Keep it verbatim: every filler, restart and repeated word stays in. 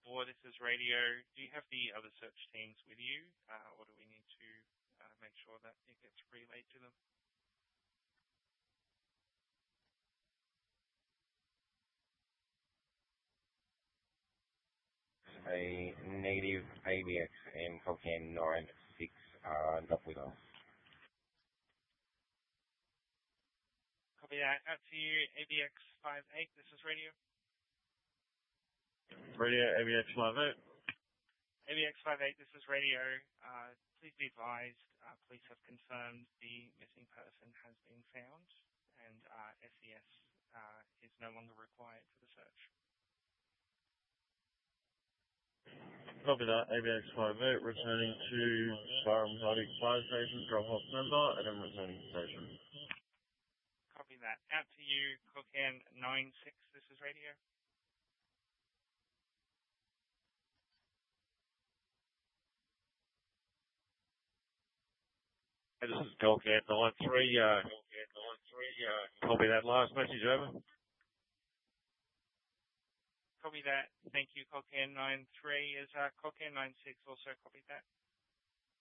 four, this is radio. Do you have the other search teams with you, uh, or do we need to uh, make sure that it gets relayed to them? A negative A B X and Cocan nine six are not with us. Copy that. Out to you, A B X five eight, this is radio. Radio A B X five eight. A B X five eight, this is radio. Uh, please be advised, uh, police have confirmed the missing person has been found and uh, S E S uh, is no longer required for the search. Copy that, A B X five eight, returning to Byron Hardy Fire Station, drop-off number, and then returning to station. Copy that. Out to you, Cocan nine six, this is radio. Hey, this is Cocan nine three, uh, copy that last message, over. Copy that. Thank you, Cocan nine three. Is uh, Cocan nine six also copied that?